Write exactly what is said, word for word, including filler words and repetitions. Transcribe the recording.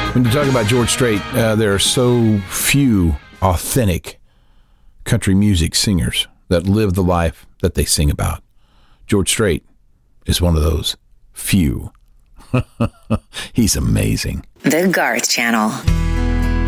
When you talk about George Strait, uh, there are so few authentic country music singers that live the life that they sing about. George Strait is one of those few. He's amazing. The Garth Channel.